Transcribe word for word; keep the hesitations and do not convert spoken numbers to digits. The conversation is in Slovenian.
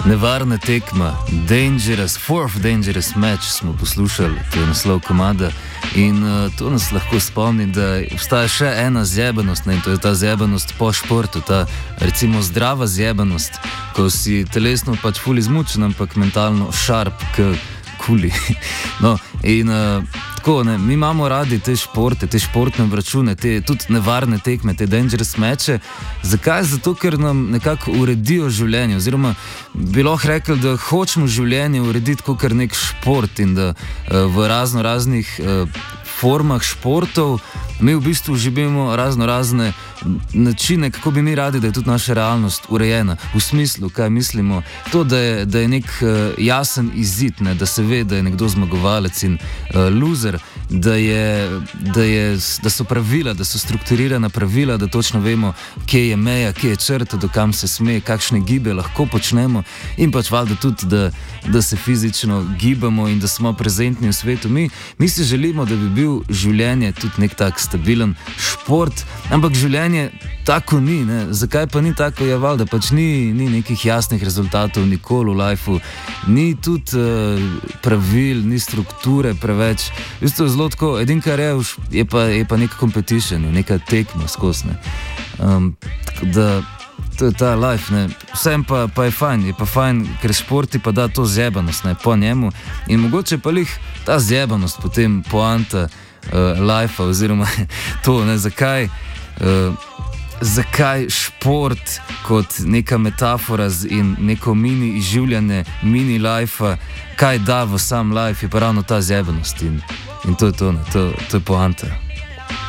Nevarna tekma, dangerous, fourth dangerous match smo poslušali, to je naslov komada in uh, to nas lahko spomni, da obstaja še ena zjebanost, ne, in to je ta zjebanost po športu, ta recimo zdrava zjebanost, ko si telesno pač ful izmučen, ampak mentalno šarp, k kuli. No, in uh, tako, ne, mi imamo radi te športe, te športne obračune, te tudi nevarne tekme, te dangerous meče. Zakaj? Zato, ker nam nekako uredijo življenje, oziroma bi lahko rekli, da hočemo življenje urediti kot nek šport in da uh, v razno raznih uh, formah športov mi v bistvu živimo razno razne načine, kako bi mi radi, da je tudi naša realnost urejena. V smislu, kaj mislimo, to, da je, da je nek uh, jasen izid, ne, da se ve, da je nekdo zmagovalec in uh, loser, da, je, da, je, da so pravila, da so strukturirana pravila, da točno vemo, kje je meja, kje je črta, do kam se sme, kakšne gibe lahko počnemo in pač valjda tudi, da, da se fizično gibamo in da smo prezentni v svetu. Mi, mi si želimo, da bi bil življenje tudi nek tak stabilen šport, ampak življenje tako ni, ne? Zakaj pa ni tako? Je valjda, pač ni, ni nekih jasnih rezultatov nikoli v lifeu, ni tudi uh, pravil, ni strukture preveč. V bistvu je zelo tako, edin kar je, je pa, je pa nek competition, neka tekma skosne. Um, tako da to je ta life, ne. Vsem pa, pa je fajn, je pa fajn, ker športi pa da to zjebanost, ne, po njemu in mogoče pa lih ta zjebanost potem poanta uh, lifea oziroma to, ne, zakaj uh, zakaj šport kot neka metafora in neko mini izživljanje mini lifea, kaj da v sam life, je pa ravno ta zjebanost in, in to je to, ne, to, to je poanta.